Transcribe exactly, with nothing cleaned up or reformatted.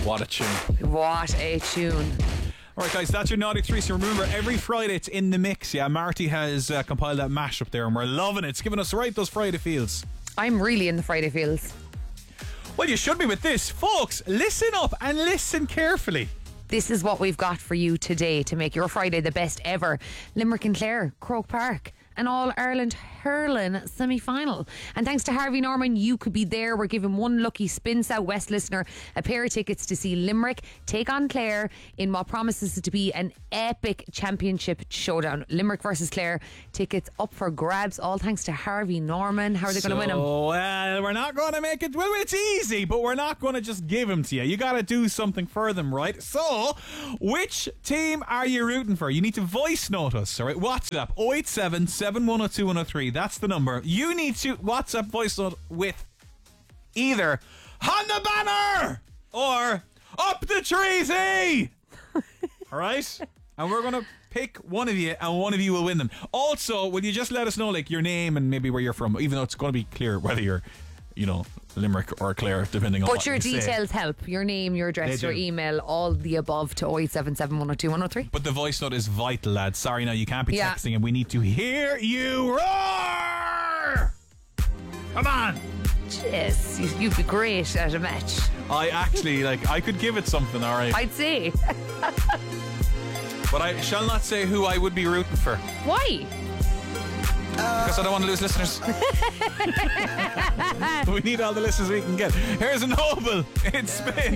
What a tune. What a tune. Alright guys, that's your naughty three. So remember, every Friday it's in the mix. Yeah, Marty has uh, compiled that mashup there and we're loving it. It's giving us right those Friday feels. I'm really in the Friday feels. Well, you should be with this. Folks, listen up and listen carefully. This is what we've got for you today to make your Friday the best ever. Limerick and Clare, Croke Park, an All-Ireland hurling semi-final. And thanks to Harvey Norman, you could be there. We're giving one lucky Spin South West listener a pair of tickets to see Limerick take on Clare in what promises to be an epic championship showdown. Limerick versus Clare, tickets up for grabs, all thanks to Harvey Norman. How are they so, going to win them? Well, we're not going to make it. Well, it's easy, but we're not going to just give them to you. You got to do something for them, right? So, which team are you rooting for? You need to voice note us, all right? WhatsApp oh eight seven, seven one oh two, one oh three. That's the number. You need to WhatsApp voice note with either on the banner or up the treesy. All right? And we're going to pick one of you and one of you will win them. Also, will you just let us know like your name and maybe where you're from, even though it's going to be clear whether you're, you know, Limerick or Clare, depending on but what your you details say. help. Your name, your address, your email, all the above to oh eight seven, seven one oh two, one oh three. But the voice note is vital, lads. Sorry, now you can't be Yeah. texting and we need to hear you roar. Come on. Yes, you- you'd be great at a match. I actually, like, I could give it something, all right. I'd say. But I shall not say who I would be rooting for. Why? Because I don't want to lose listeners. We need all the listeners we can get. Here's a Noble. It's Spin.